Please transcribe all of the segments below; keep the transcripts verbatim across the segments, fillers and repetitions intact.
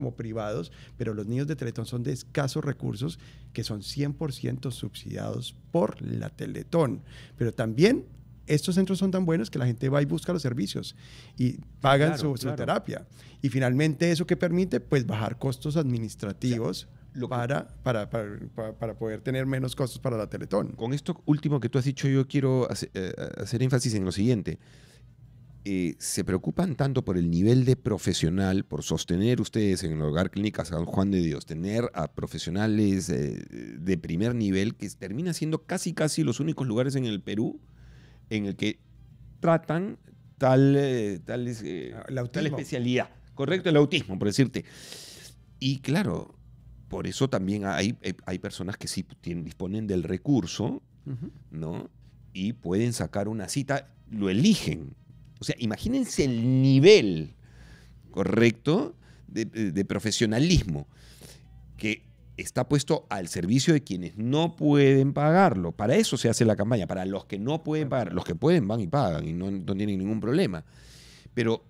como privados, pero los niños de Teletón son de escasos recursos que son cien por ciento subsidiados por la Teletón. Pero también estos centros son tan buenos que la gente va y busca los servicios y pagan claro, su, su claro. terapia. Y finalmente eso que permite, pues, bajar costos administrativos. O sea, Lo para, para, para, para, para poder tener menos costos para la Teletón. Con esto último que tú has dicho, yo quiero hacer, eh, hacer énfasis en lo siguiente. Eh, se preocupan tanto por el nivel de profesional, por sostener ustedes en el Hogar Clínica San Juan de Dios, tener a profesionales eh, de primer nivel, que termina siendo casi casi los únicos lugares en el Perú en el que tratan tal, eh, tal, eh, tal especialidad. Correcto, el autismo, por decirte. Y claro, por eso también hay, hay personas que sí tienen, disponen del recurso, uh-huh. ¿no? Y pueden sacar una cita, lo eligen. O sea, imagínense el nivel, ¿correcto?, de, de, de profesionalismo que está puesto al servicio de quienes no pueden pagarlo. Para eso se hace la campaña, para los que no pueden pagar. Los que pueden van y pagan y no, no tienen ningún problema. Pero,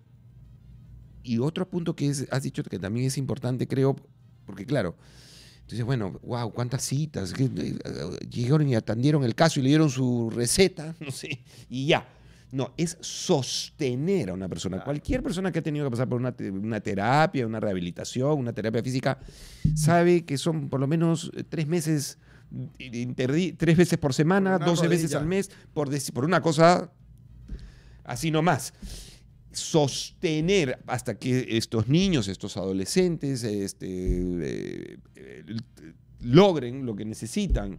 y otro punto que es, has dicho que también es importante, creo, porque claro, entonces, bueno, wow, cuántas citas, llegaron y atendieron el caso y le dieron su receta, no sé, y ya. No, es sostener a una persona. Claro. Cualquier persona que ha tenido que pasar por una, una terapia, una rehabilitación, una terapia física, sabe que son por lo menos tres meses, tres veces por semana, por doce rodilla. Veces al mes, por, por una cosa así nomás. Sostener hasta que estos niños, estos adolescentes, este, eh, eh, logren lo que necesitan.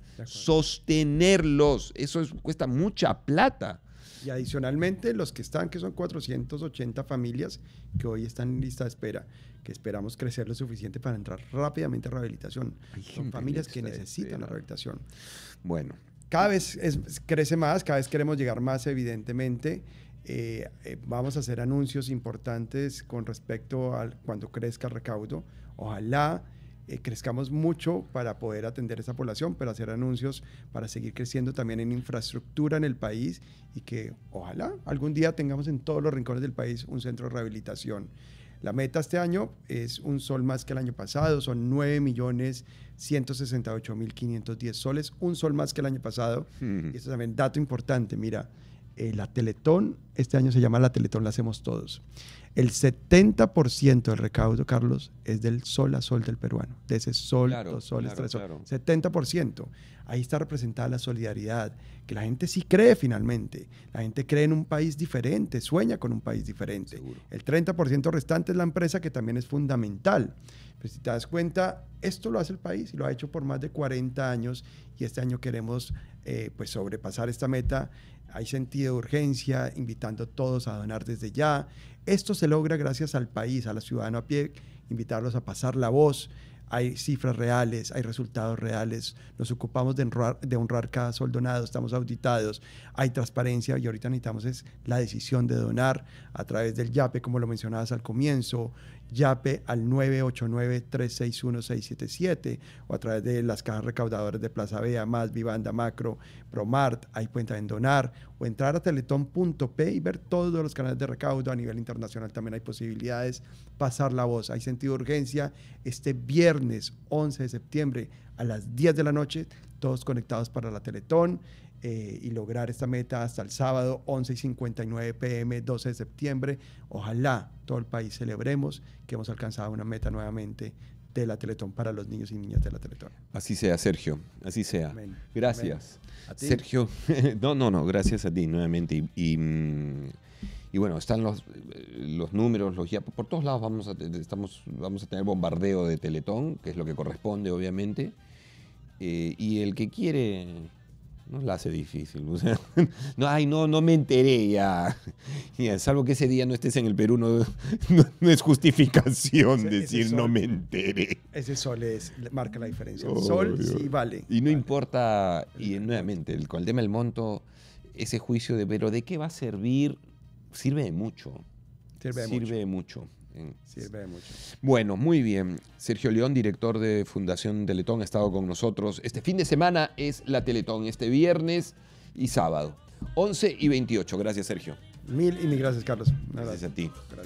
Sostenerlos. Eso es, cuesta mucha plata. Y adicionalmente los que están, que son cuatrocientas ochenta familias que hoy están en lista de espera, que esperamos crecer lo suficiente para entrar rápidamente a rehabilitación. Son familias que necesitan la rehabilitación. Bueno. Cada vez es, crece más, cada vez queremos llegar más, evidentemente. Eh, eh, vamos a hacer anuncios importantes con respecto a cuando crezca el recaudo. Ojalá Eh, crezcamos mucho para poder atender a esa población, pero hacer anuncios para seguir creciendo también en infraestructura en el país y que ojalá algún día tengamos en todos los rincones del país un centro de rehabilitación. La meta este año es un sol más que el año pasado, son nueve millones ciento sesenta y ocho mil quinientos diez soles, un sol más que el año pasado. Mm. Y esto también dato importante, mira, eh, la Teletón, este año se llama la Teletón La Hacemos Todos. El setenta por ciento del recaudo, Carlos, es del sol a sol del peruano, de ese sol, claro, dos soles, claro, tres soles, claro. setenta por ciento. Ahí está representada la solidaridad, que la gente sí cree finalmente. La gente cree en un país diferente, sueña con un país diferente. Seguro. El treinta por ciento restante es la empresa, que también es fundamental. Pero si te das cuenta, esto lo hace el país y lo ha hecho por más de cuarenta años, y este año queremos eh, pues sobrepasar esta meta. Hay sentido de urgencia, invitando a todos a donar desde ya. Esto se logra gracias al país, a la ciudadana a pie, invitarlos a pasar la voz. Hay cifras reales, hay resultados reales. Nos ocupamos de honrar, de honrar cada sol donado, estamos auditados, hay transparencia, y ahorita necesitamos es la decisión de donar a través del YAPE, como lo mencionabas al comienzo, YAPE al nueve ocho nueve, tres seis uno, seis siete siete, o a través de las cajas recaudadoras de Plaza Vea, Más, Vivanda, Macro, Promart. Ahí pueden donar, o entrar a teletón punto pe y ver todos los canales de recaudo. A nivel internacional también hay posibilidades. Pasar la voz, hay sentido de urgencia. Este viernes once de septiembre a las diez de la noche, todos conectados para la Teletón. Eh, y lograr esta meta hasta el sábado once y cincuenta y nueve pe eme, doce de septiembre. Ojalá todo el país celebremos que hemos alcanzado una meta nuevamente de la Teletón para los niños y niñas de la Teletón. Así sea, Sergio, así sea. Amén. Gracias. Amén. ¿A ti? Sergio, no, no, no, gracias a ti nuevamente. Y, y, y bueno, están los, los números, los ya por todos lados vamos a, estamos, vamos a tener bombardeo de Teletón, que es lo que corresponde, obviamente. Eh, y el que quiere... nos la hace difícil. O sea, no, ay, no, no me enteré ya. ya. Salvo que ese día no estés en el Perú, no, no, no es justificación ese, decir ese sol, no me enteré. Ese sol es, marca la diferencia. El oh, sol Dios. Sí vale. Y no vale. importa, y nuevamente, el, con el tema del monto, ese juicio de, pero ¿de qué va a servir? Sirve de mucho. Sirve de Sirve mucho. mucho. Sirve de mucho. Bueno, muy bien. Sergio León, director de Fundación Teletón, ha estado con nosotros. Este fin de semana es la Teletón, este viernes y sábado, once y veintiocho. Gracias, Sergio. Mil y mil gracias, Carlos. Gracias a ti. Gracias.